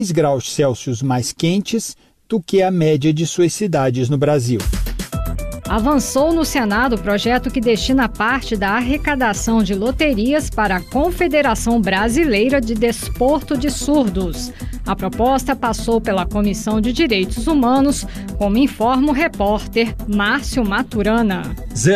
graus Celsius mais quentes do que a média de suas cidades no Brasil. Avançou no Senado o projeto que destina parte da arrecadação de loterias para a Confederação Brasileira de Desporto de Surdos. A proposta passou pela Comissão de Direitos Humanos, como informa o repórter Márcio Maturana.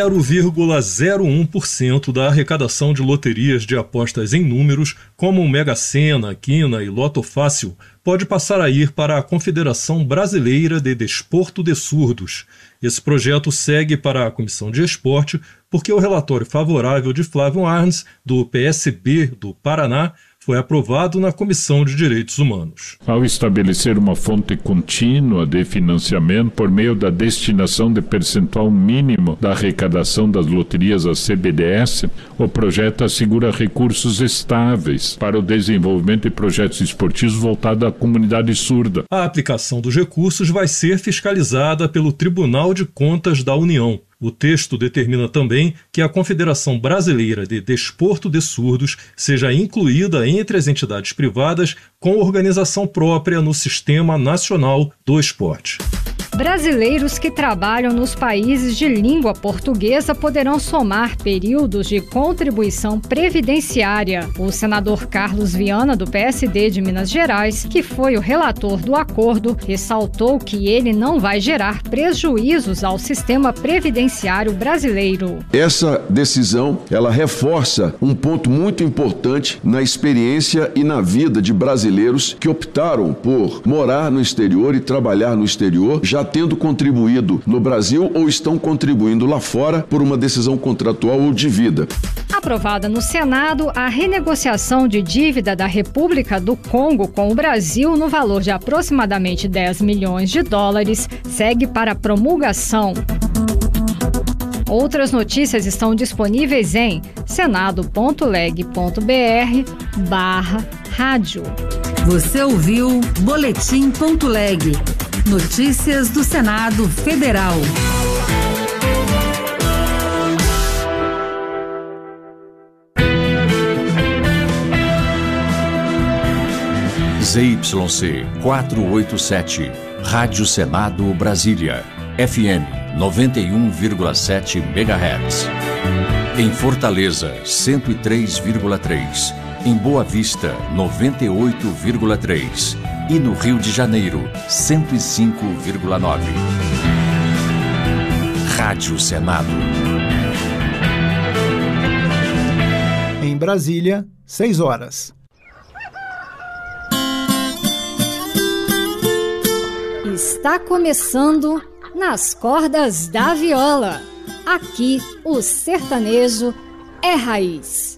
0,01% da arrecadação de loterias de apostas em números, como Mega Sena, Quina e Loto Fácil, pode passar a ir para a Confederação Brasileira de Desporto de Surdos. Esse projeto segue para a Comissão de Esporte porque o relatório favorável de Flávio Arnes, do PSB do Paraná, foi aprovado na Comissão de Direitos Humanos. Ao estabelecer uma fonte contínua de financiamento por meio da destinação de percentual mínimo da arrecadação das loterias à CBDS, o projeto assegura recursos estáveis para o desenvolvimento de projetos esportivos voltados à comunidade surda. A aplicação dos recursos vai ser fiscalizada pelo Tribunal de Contas da União. O texto determina também que a Confederação Brasileira de Desporto de Surdos seja incluída entre as entidades privadas com organização própria no Sistema Nacional do Esporte. Brasileiros que trabalham nos países de língua portuguesa poderão somar períodos de contribuição previdenciária. O senador Carlos Viana, do PSD de Minas Gerais, que foi o relator do acordo, ressaltou que ele não vai gerar prejuízos ao sistema previdenciário brasileiro. Essa decisão, ela reforça um ponto muito importante na experiência e na vida de brasileiros que optaram por morar no exterior e trabalhar no exterior, já tendo contribuído no Brasil ou estão contribuindo lá fora por uma decisão contratual ou de vida. Aprovada no Senado, a renegociação de dívida da República do Congo com o Brasil no valor de aproximadamente 10 milhões de dólares segue para promulgação. Outras notícias estão disponíveis em senado.leg.br/rádio. Você ouviu Boletim.leg. Notícias do Senado Federal. ZYC 487, Rádio Senado Brasília, FM 91,7 MHz. Em Fortaleza, 103,3. Em Boa Vista, 98,3. E no Rio de Janeiro, 105,9. Rádio Senado. Em Brasília, 6 horas. Está começando Nas Cordas da Viola. Aqui, o sertanejo é raiz.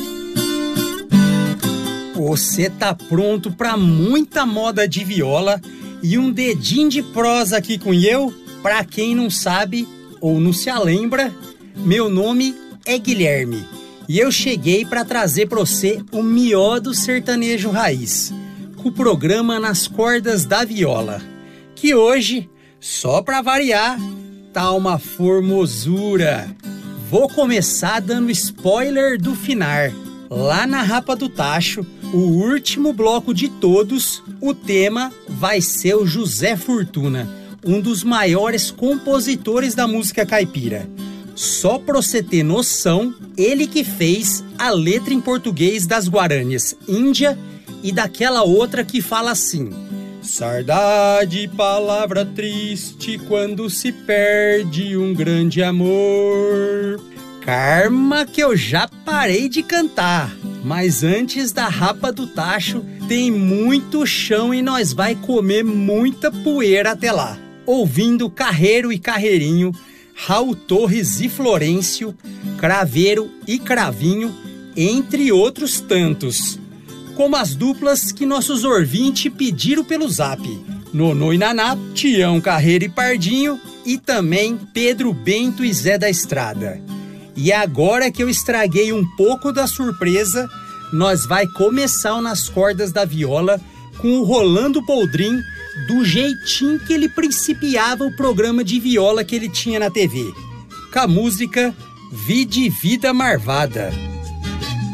Você tá pronto para muita moda de viola e um dedinho de prosa aqui com eu? Para quem não sabe ou não se lembra, meu nome é Guilherme e eu cheguei para trazer para você o melhor do sertanejo raiz, com o programa Nas Cordas da Viola, que hoje, só para variar, tá uma formosura. Vou começar dando spoiler do final. Lá na Rapa do Tacho, o último bloco de todos, o tema vai ser o José Fortuna, um dos maiores compositores da música caipira. Só pra você ter noção, ele que fez a letra em português das Guaranias Índia e daquela outra que fala assim: saudade, palavra triste quando se perde um grande amor. Karma que eu já parei de cantar, mas antes da Rapa do Tacho tem muito chão e nós vai comer muita poeira até lá. Ouvindo Carreiro e Carreirinho, Raul Torres e Florencio, Craveiro e Cravinho, entre outros tantos. Como as duplas que nossos ouvintes pediram pelo zap: Nonô e Naná, Tião, Carreiro e Pardinho, e também Pedro Bento e Zé da Estrada. E agora que eu estraguei um pouco da surpresa, nós vai começar o Nas Cordas da Viola com o Rolando Boldrin, do jeitinho que ele principiava o programa de viola que ele tinha na TV, com a música Vida Marvada.